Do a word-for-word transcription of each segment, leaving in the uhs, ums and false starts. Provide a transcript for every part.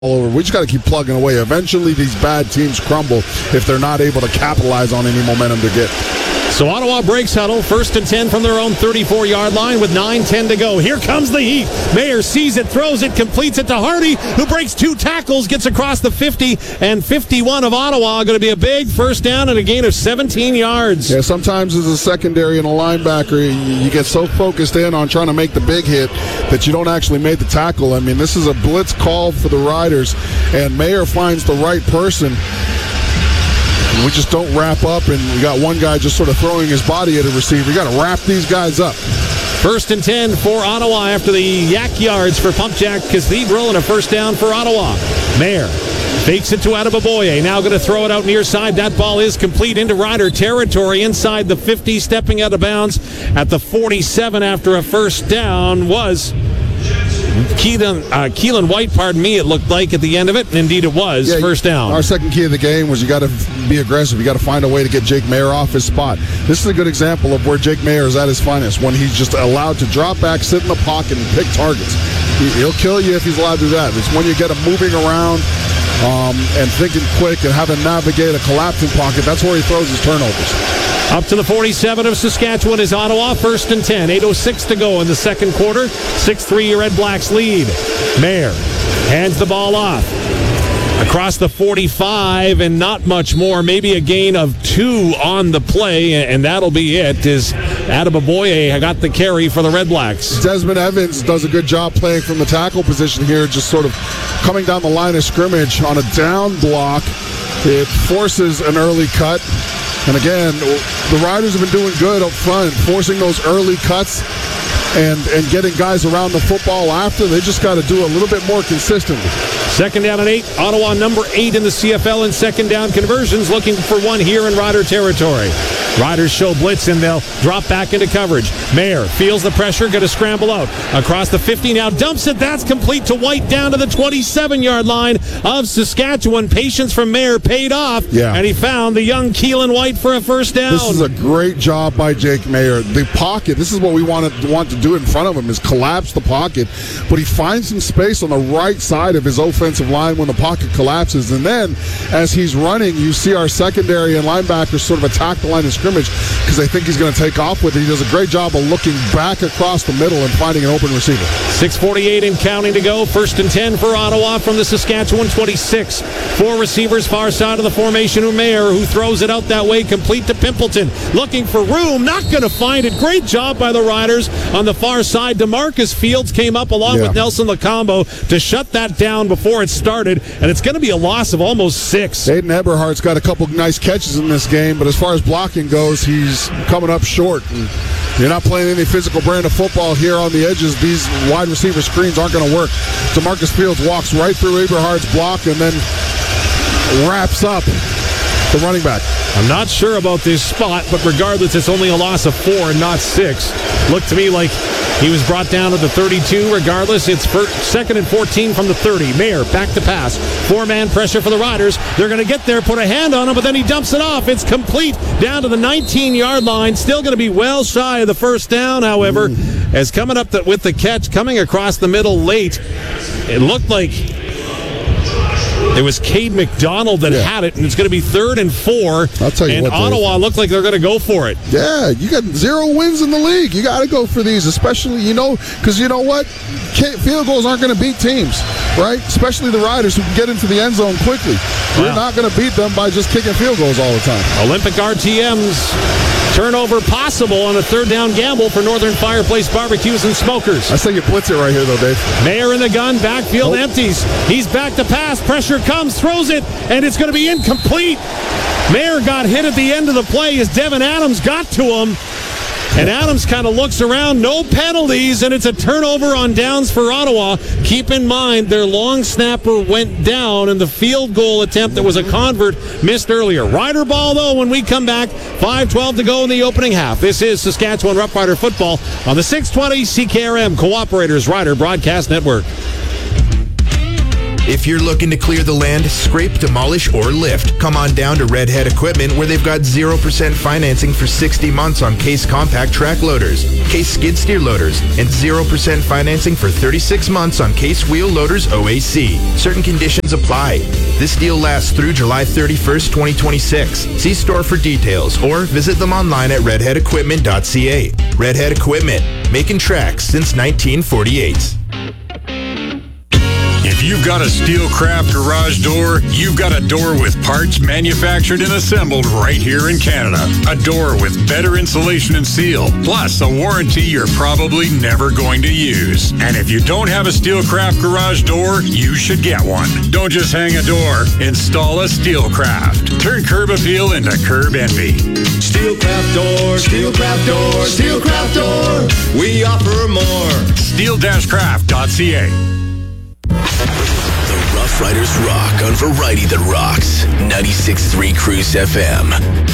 over. We just got to keep plugging away. Eventually, these bad teams crumble if they're not able to capitalize on any momentum to get. So Ottawa breaks huddle, first and ten from their own thirty-four-yard line with nine ten to go. Here comes the heat. Mayer sees it, throws it, completes it to Hardy, who breaks two tackles, gets across the fifty, and fifty-one of Ottawa. Going to be a big first down and a gain of seventeen yards. Yeah, sometimes as a secondary and a linebacker, you get so focused in on trying to make the big hit that you don't actually make the tackle. I mean, this is a blitz call for the Riders, and Mayer finds the right person. We just don't wrap up, and we got one guy just sort of throwing his body at a receiver. You got to wrap these guys up. First and ten for Ottawa after the yak yards for Pump Jack Cathedral, and a first down for Ottawa. Mayer fakes it to Adeboboye. Now going to throw it out near side. That ball is complete into Rider territory inside the fifty, stepping out of bounds at the forty-seven after a first down was Keelan, uh, Keelan White, pardon me, it looked like at the end of it, and indeed it was. Yeah, first down. Our second key of the game was you got to be aggressive. You got to find a way to get Jake Mayer off his spot. This is a good example of where Jake Mayer is at his finest, when he's just allowed to drop back, sit in the pocket, and pick targets. He'll kill you if he's allowed to do that. It's when you get him moving around um, and thinking quick and having to navigate a collapsing pocket. That's where he throws his turnovers. Up to the forty-seven of Saskatchewan is Ottawa, first and ten. eight oh six to go in the second quarter. six three Red Blacks lead. Mayer hands the ball off. Across the forty-five, and not much more. Maybe a gain of two on the play, and that'll be it. Is Adeboboye got the carry for the Red Blacks. Desmond Evans does a good job playing from the tackle position here, just sort of coming down the line of scrimmage on a down block. It forces an early cut. And again, the Riders have been doing good up front, forcing those early cuts and, and getting guys around the football after. They just got to do a little bit more consistently. Second down and eight. Ottawa number eight in the C F L in second down conversions, looking for one here in Rider territory. Riders show blitz, and they'll drop back into coverage. Mayer feels the pressure, going to scramble out. Across the fifty now, dumps it. That's complete to White down to the twenty-seven-yard line of Saskatchewan. Patience from Mayer paid off, yeah. and he found the young Keelan White for a first down. This is a great job by Jake Mayer. The pocket, this is what we want to, want to do in front of him, is collapse the pocket. But he finds some space on the right side of his offensive line when the pocket collapses. And then, as he's running, you see our secondary and linebackers sort of attack the line of scrimmage because they think he's going to take off with it. He does a great job of looking back across the middle and finding an open receiver. six forty-eight and counting to go. First and ten for Ottawa from the Saskatchewan twenty-six. Four receivers far side of the formation. Mayer, who throws it out that way, complete to Pimpleton. Looking for room, not going to find it. Great job by the Riders on the far side. DeMarcus Fields came up along yeah. with Nelson Lacombo to shut that down before it started, and it's going to be a loss of almost six. Aiden Eberhardt's got a couple nice catches in this game, but as far as blocking goes, he's coming up short. And you're not playing any physical brand of football here on the edges. These wide receiver screens aren't going to work. DeMarcus Fields walks right through Eberhardt's block and then wraps up the running back. I'm not sure about this spot, but regardless, it's only a loss of four and not six. Looked to me like he was brought down to the thirty-two. Regardless, it's first, second and fourteen from the thirty. Mayer back to pass. Four-man pressure for the Riders. They're going to get there, put a hand on him, but then he dumps it off. It's complete down to the nineteen-yard line. Still going to be well shy of the first down, however, mm. as coming up the, with the catch, coming across the middle late, it looked like it was Cade McDonald that yeah. had it, and it's going to be third and four. I'll tell you and what, Ottawa Dave. look like they're going to go for it. Yeah, you got zero wins in the league. You got to go for these, especially, you know, because you know what? Field goals aren't going to beat teams, right? Especially the Riders who can get into the end zone quickly. Wow. You're not going to beat them by just kicking field goals all the time. Olympic R T Ms. Turnover possible on a third down gamble for Northern Fireplace Barbecues and Smokers. I say you blitz it right here, though, Dave. Mayer in the gun, backfield nope. empties. He's back to pass. Pressure comes, throws it, and it's going to be incomplete. Mayer got hit at the end of the play as Devin Adams got to him. And Adams kind of looks around, no penalties, and it's a turnover on downs for Ottawa. Keep in mind, their long snapper went down, and the field goal attempt that was a convert missed earlier. Rider ball, though, when we come back. five twelve to go in the opening half. This is Saskatchewan Roughrider football on the six twenty C K R M Cooperators Rider Broadcast Network. If you're looking to clear the land, scrape, demolish, or lift, come on down to Redhead Equipment, where they've got zero percent financing for sixty months on Case compact track loaders, Case skid steer loaders, and zero percent financing for thirty-six months on Case wheel loaders O A C. Certain conditions apply. This deal lasts through July thirty-first, twenty twenty-six. See store for details or visit them online at redhead equipment dot c a. Redhead Equipment, making tracks since nineteen forty-eight. If you've got a Steelcraft garage door, you've got a door with parts manufactured and assembled right here in Canada. A door with better insulation and seal, plus a warranty you're probably never going to use. And if you don't have a Steelcraft garage door, you should get one. Don't just hang a door, install a Steelcraft. Turn curb appeal into curb envy. Steelcraft door, Steelcraft door, Steelcraft door. We offer more. steel dash craft dot c a. The Rough Riders rock on Variety That Rocks. ninety-six point three Cruise F M.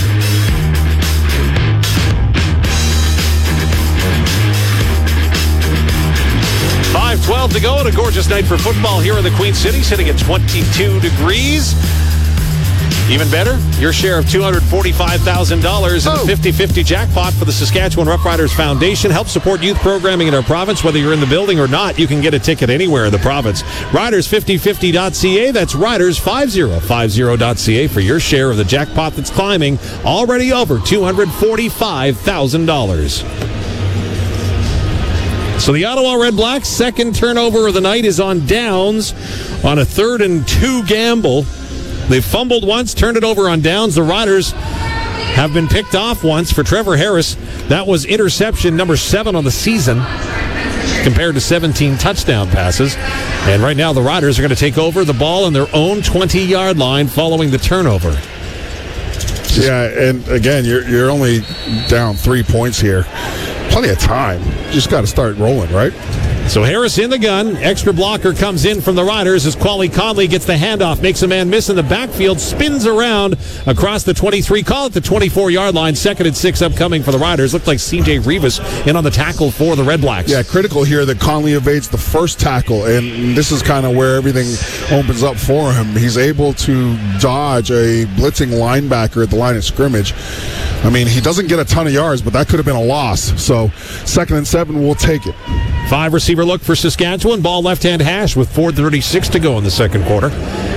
five twelve to go and a gorgeous night for football here in the Queen City, sitting at twenty-two degrees. Even better, your share of two hundred forty-five thousand dollars in Oh. a fifty-fifty jackpot for the Saskatchewan Roughriders Foundation. Help support youth programming in our province. Whether you're in the building or not, you can get a ticket anywhere in the province. riders fifty fifty dot c a. That's riders fifty fifty dot c a for your share of the jackpot that's climbing, already over two hundred forty-five thousand dollars. So the Ottawa Red Blacks' second turnover of the night is on downs on a third and two gamble. They fumbled once, turned it over on downs. The Riders have been picked off once for Trevor Harris. That was interception number seven on the season, compared to seventeen touchdown passes. And right now the Riders are going to take over the ball on their own twenty-yard line following the turnover. Yeah, and again, you're you're only down three points here. Plenty of time. Just got to start rolling, right? So Harris in the gun. Extra blocker comes in from the Riders as Quali Conley gets the handoff, makes a man miss in the backfield, spins around across the twenty-three, call it the twenty-four-yard line. Second and six upcoming for the Riders. Looked like C J Rivas in on the tackle for the Red Blacks. Yeah, critical here that Conley evades the first tackle, and this is kind of where everything opens up for him. He's able to dodge a blitzing linebacker at the line of scrimmage. I mean, he doesn't get a ton of yards, but that could have been a loss. So second and seven, we'll take it. Five receiver look for Saskatchewan. Ball left-hand hash with four thirty-six to go in the second quarter.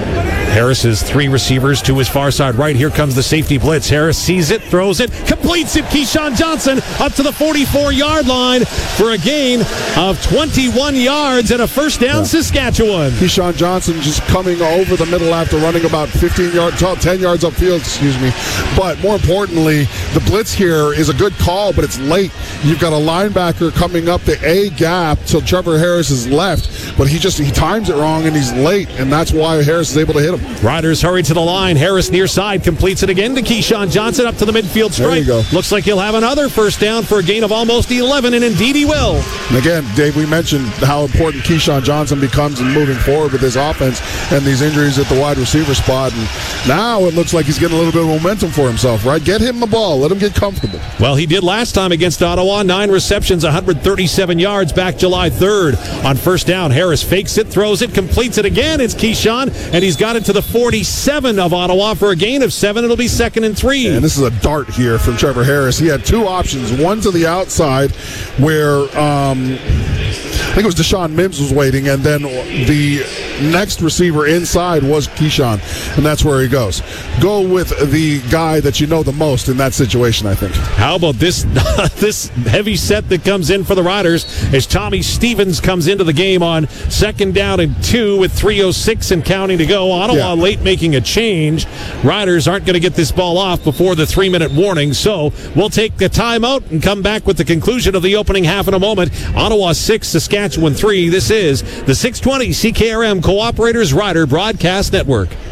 Harris has three receivers to his far side right. Here comes the safety blitz. Harris sees it, throws it, completes it. Keyshawn Johnson up to the forty-four-yard line for a gain of twenty-one yards and a first down, yeah. Saskatchewan. Keyshawn Johnson just coming over the middle after running about fifteen yards, ten yards upfield, excuse me. But more importantly, the blitz here is a good call, but it's late. You've got a linebacker coming up the A gap till Trevor Harris is left, but he just he times it wrong and he's late, and that's why Harris is able to hit him. Riders hurry to the line. Harris near side completes it again to Keyshawn Johnson up to the midfield stripe. There you go. Looks like he'll have another first down for a gain of almost eleven, and indeed he will. And again, Dave, we mentioned how important Keyshawn Johnson becomes in moving forward with his offense and these injuries at the wide receiver spot. And now it looks like he's getting a little bit of momentum for himself, right? Get him the ball. Let him get comfortable. Well, he did last time against Ottawa. Nine receptions, one hundred thirty-seven yards back July third. On first down, Harris fakes it, throws it, completes it again. It's Keyshawn, and he's got it to the forty-seven of Ottawa for a gain of seven. It'll be second and three. And this is a dart here from Trevor Harris. He had two options. One to the outside where um, I think it was Deshaun Mims was waiting, and then the next receiver inside was Keyshawn, and that's where he goes. Go with the guy that you know the most in that situation, I think. How about this this heavy set that comes in for the Riders as Tommy Stevens comes into the game on second down and two with three oh six and counting to go. Ottawa yeah. late making a change. Riders aren't going to get this ball off before the three-minute warning, so we'll take the timeout and come back with the conclusion of the opening half in a moment. Ottawa six, Saskatchewan three. This is the six twenty C K R M Cooperators Rider Broadcast Network.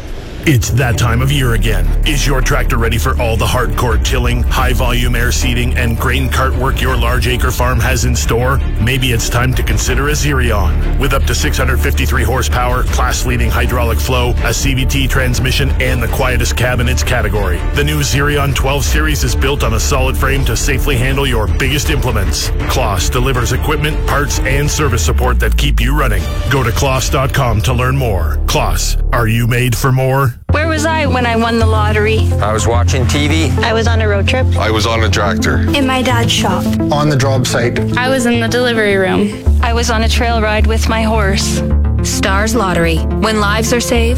It's that time of year again. Is your tractor ready for all the hardcore tilling, high-volume air seeding, and grain cart work your large acre farm has in store? Maybe it's time to consider a Zerion. With up to six hundred fifty-three horsepower, class-leading hydraulic flow, a C V T transmission, and the quietest cab in its category, the new Zerion twelve series is built on a solid frame to safely handle your biggest implements. Kloss delivers equipment, parts, and service support that keep you running. Go to kloss dot com to learn more. Kloss, are you made for more? Where was I when I won the lottery? I was watching T V. I was on a road trip. I was on a tractor. In my dad's shop. On the job site. I was in the delivery room. I was on a trail ride with my horse. Stars Lottery. When lives are saved,